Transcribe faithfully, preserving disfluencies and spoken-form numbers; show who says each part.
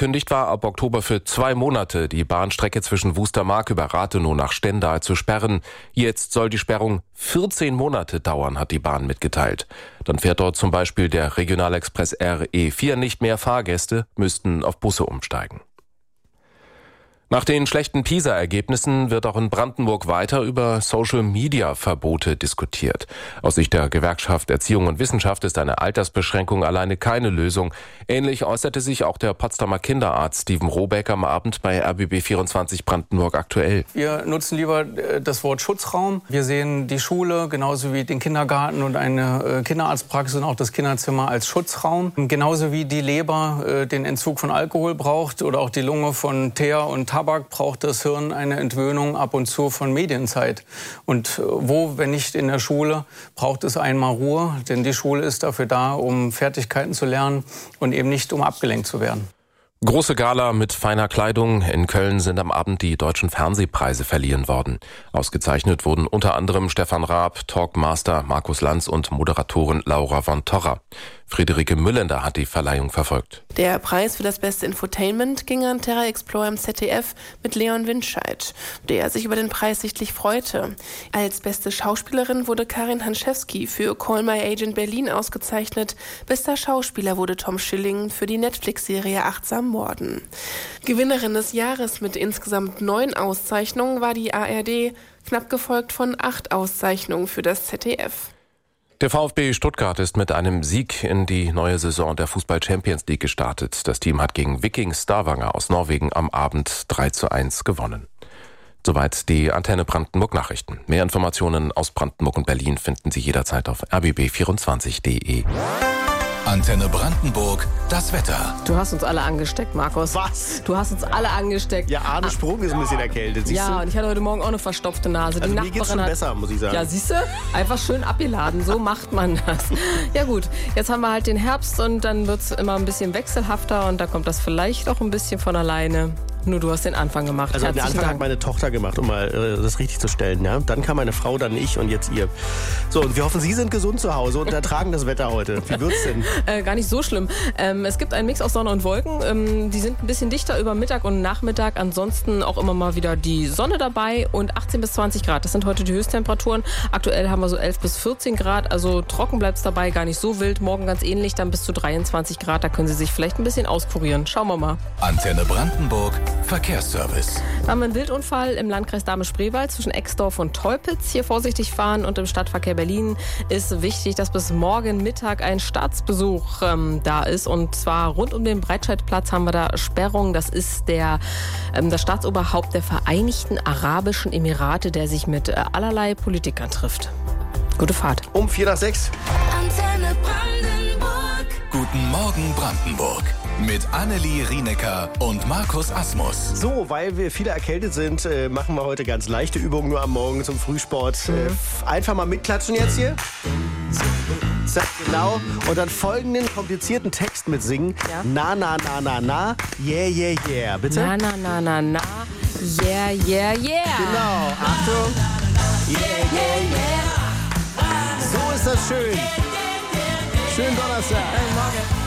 Speaker 1: Angekündigt war, ab Oktober für zwei Monate die Bahnstrecke zwischen Wustermark über Rathenow nach Stendal zu sperren. Jetzt soll die Sperrung vierzehn Monate dauern, hat die Bahn mitgeteilt. Dann fährt dort zum Beispiel der Regionalexpress R E vier nicht mehr. Fahrgäste müssten auf Busse umsteigen. Nach den schlechten PISA-Ergebnissen wird auch in Brandenburg weiter über Social-Media-Verbote diskutiert. Aus Sicht der Gewerkschaft Erziehung und Wissenschaft ist eine Altersbeschränkung alleine keine Lösung. Ähnlich äußerte sich auch der Potsdamer Kinderarzt Steven Robeck am Abend bei R B B vierundzwanzig Brandenburg aktuell.
Speaker 2: Wir nutzen lieber das Wort Schutzraum. Wir sehen die Schule genauso wie den Kindergarten und eine Kinderarztpraxis und auch das Kinderzimmer als Schutzraum. Genauso wie die Leber den Entzug von Alkohol braucht oder auch die Lunge von Teer und Tabak. Braucht das Hirn eine Entwöhnung ab und zu von Medienzeit. Und wo, wenn nicht in der Schule, braucht es einmal Ruhe. Denn die Schule ist dafür da, um Fertigkeiten zu lernen und eben nicht, um abgelenkt zu werden.
Speaker 1: Große Gala mit feiner Kleidung. In Köln sind am Abend die deutschen Fernsehpreise verliehen worden. Ausgezeichnet wurden unter anderem Stefan Raab, Talkmaster Markus Lanz und Moderatorin Laura von Torra. Friederike Müllender hat die Verleihung verfolgt.
Speaker 3: Der Preis für das beste Infotainment ging an Terra Explorer im Z D F mit Leon Winscheid, der sich über den Preis sichtlich freute. Als beste Schauspielerin wurde Karin Hanschewski für Call My Agent Berlin ausgezeichnet. Bester Schauspieler wurde Tom Schilling für die Netflix-Serie Achtsam Morden. Gewinnerin des Jahres mit insgesamt neun Auszeichnungen war die A R D, knapp gefolgt von acht Auszeichnungen für das Z D F.
Speaker 1: Der VfB Stuttgart ist mit einem Sieg in die neue Saison der Fußball-Champions League gestartet. Das Team hat gegen Viking Stavanger aus Norwegen am Abend drei zu eins gewonnen. Soweit die Antenne Brandenburg Nachrichten. Mehr Informationen aus Brandenburg und Berlin finden Sie jederzeit auf r b b vierundzwanzig punkt d e.
Speaker 4: Antenne Brandenburg, das Wetter.
Speaker 5: Du hast uns alle angesteckt, Markus.
Speaker 6: Was?
Speaker 5: Du hast uns alle angesteckt.
Speaker 6: Ja, Arne Sprung ist ein bisschen erkältet, siehst
Speaker 5: ja,
Speaker 6: du?
Speaker 5: und ich hatte heute Morgen auch eine verstopfte Nase. Die
Speaker 6: Also
Speaker 5: Nachbarin
Speaker 6: mir geht's schon
Speaker 5: hat,
Speaker 6: besser, muss ich sagen.
Speaker 5: Ja, siehst du? Einfach schön abgeladen. So macht man das. Ja gut, jetzt haben wir halt den Herbst und dann wird's immer ein bisschen wechselhafter und da kommt das vielleicht auch ein bisschen von alleine. Nur du hast den Anfang gemacht.
Speaker 6: Also den
Speaker 5: Herzlichen
Speaker 6: Anfang
Speaker 5: Dank.
Speaker 6: hat meine Tochter gemacht, um mal äh, das richtig zu stellen. Ja? Dann kam meine Frau, dann ich und jetzt ihr. So, und wir hoffen, Sie sind gesund zu Hause und ertragen das Wetter heute. Wie wird's denn?
Speaker 5: Äh, gar nicht so schlimm. Ähm, es gibt einen Mix aus Sonne und Wolken. Ähm, die sind ein bisschen dichter über Mittag und Nachmittag. Ansonsten auch immer mal wieder die Sonne dabei und achtzehn bis zwanzig Grad. Das sind heute die Höchsttemperaturen. Aktuell haben wir so elf bis vierzehn Grad. Also trocken bleibt's dabei, gar nicht so wild. Morgen ganz ähnlich, dann bis zu dreiundzwanzig Grad. Da können Sie sich vielleicht ein bisschen auskurieren. Schauen wir mal.
Speaker 4: Antenne Brandenburg, Verkehrsservice.
Speaker 5: Da haben wir einen Wildunfall im Landkreis Dahme-Spreewald zwischen Exdorf und Teupitz. Hier vorsichtig fahren und im Stadtverkehr Berlin ist wichtig, dass bis morgen Mittag ein Staatsbesuch ähm, da ist. Und zwar rund um den Breitscheidplatz haben wir da Sperrung. Das ist der, ähm, das Staatsoberhaupt der Vereinigten Arabischen Emirate, der sich mit äh, allerlei Politikern trifft. Gute Fahrt.
Speaker 6: Um vier nach sechs.
Speaker 4: Antenne Brandenburg. Guten Morgen Brandenburg. Mit Annelie Rienecker und Markus Asmus.
Speaker 6: So, weil wir viele erkältet sind, äh, machen wir heute ganz leichte Übungen nur am Morgen zum Frühsport. Mhm. Äh, einfach mal mitklatschen jetzt hier. So, genau. Und dann folgenden komplizierten Text mitsingen.
Speaker 5: Ja.
Speaker 6: Na, na, na, na, na, yeah, yeah, yeah. Bitte?
Speaker 5: Na, na, na, na, na, yeah, yeah, yeah.
Speaker 6: Genau, Achtung. Yeah, yeah, yeah. So ist das schön. Schönen Donnerstag.
Speaker 5: Guten Morgen.